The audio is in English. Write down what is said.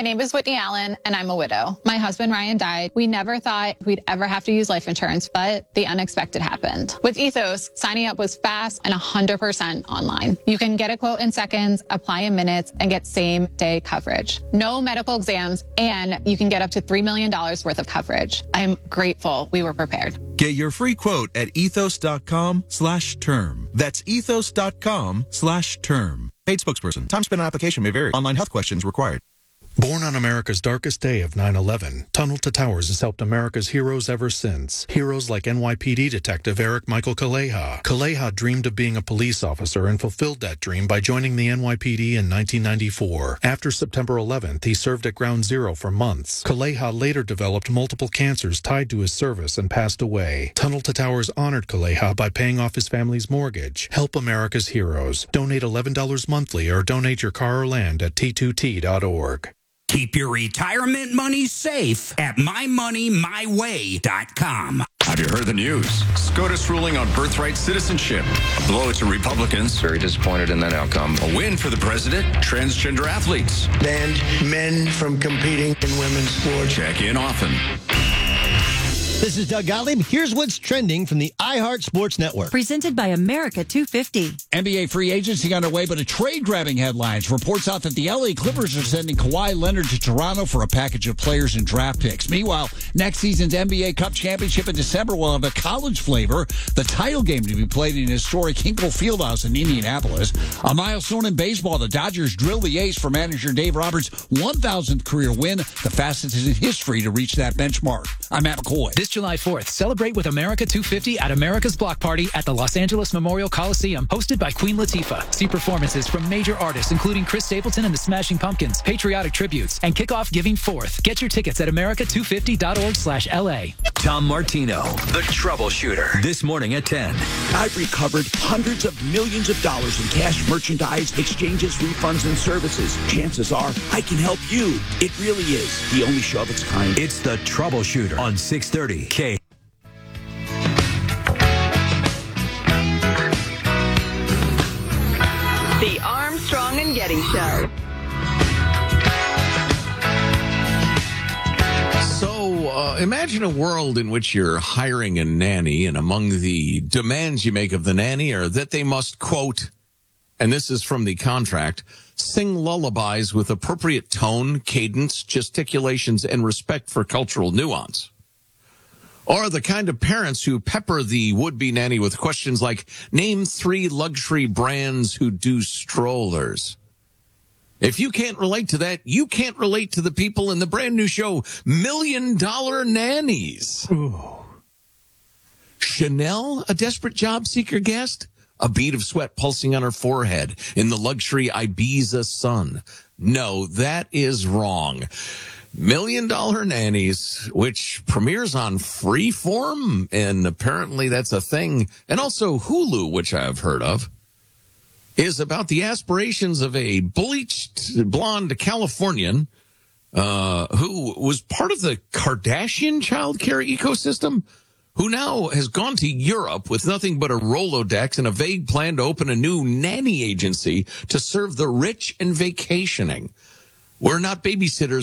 My name is Whitney Allen, and I'm a widow. My husband, Ryan, died. We never thought we'd ever have to use life insurance, but the unexpected happened. With Ethos, signing up was fast and 100% online. You can get a quote in seconds, apply in minutes, and get same-day coverage. No medical exams, and you can get up to $3 million worth of coverage. I'm grateful we were prepared. Get your free quote at ethos.com/term. That's ethos.com/term. Paid spokesperson. Time spent on application may vary. Online health questions required. Born on America's darkest day of 9/11, Tunnel to Towers has helped America's heroes ever since. Heroes like NYPD Detective Eric Michael Kaleha. Kaleha dreamed of being a police officer and fulfilled that dream by joining the NYPD in 1994. After September 11th, he served at Ground Zero for months. Kaleha later developed multiple cancers tied to his service and passed away. Tunnel to Towers honored Kaleha by paying off his family's mortgage. Help America's heroes. Donate $11 monthly or donate your car or land at T2T.org. Keep your retirement money safe at mymoneymyway.com. Have you heard the news? SCOTUS ruling on birthright citizenship. A blow to Republicans. Very disappointed in that outcome. A win for the president. Transgender athletes. Banned men from competing in women's sports. Check in often. This is Doug Gottlieb. Here's what's trending from the iHeart Sports Network. Presented by America 250. NBA free agency underway, but a trade-grabbing headlines. Reports out that the LA Clippers are sending Kawhi Leonard to Toronto for a package of players and draft picks. Meanwhile, next season's NBA Cup championship in December will have a college flavor. The title game to be played in historic Hinkle Fieldhouse in Indianapolis. A milestone in baseball. The Dodgers drilled the ace for manager Dave Roberts' 1,000th career win, the fastest in history to reach that benchmark. I'm Matt McCoy. This July 4th, celebrate with America 250 at America's Block Party at the Los Angeles Memorial Coliseum, hosted by Queen Latifah. See performances from major artists, including Chris Stapleton and the Smashing Pumpkins, patriotic tributes, and kick off Giving Forth. Get your tickets at america250.org/LA. Tom Martino, the troubleshooter, this morning at 10. I've recovered hundreds of millions of dollars in cash, merchandise, exchanges, refunds, and services. Chances are I can help you. It really is the only show of its kind. It's the Troubleshooter on 630 K. The Armstrong and Getty Show. So imagine a world in which you're hiring a nanny, and among the demands you make of the nanny are that they must, quote, and this is from the contract, sing lullabies with appropriate tone, cadence, gesticulations, and respect for cultural nuance. Or the kind of parents who pepper the would-be nanny with questions like, name 3 luxury brands who do strollers. If you can't relate to that, you can't relate to the people in the brand new show, $1 Million Nannies. Ooh. Chanel, a desperate job seeker guest? A bead of sweat pulsing on her forehead in the luxury Ibiza sun. No, that is wrong. $1 Million Nannies, which premieres on Freeform, and apparently that's a thing, and also Hulu, which I've heard of, is about the aspirations of a bleached blonde Californian who was part of the Kardashian childcare ecosystem, who now has gone to Europe with nothing but a Rolodex and a vague plan to open a new nanny agency to serve the rich and vacationing. We're not babysitters.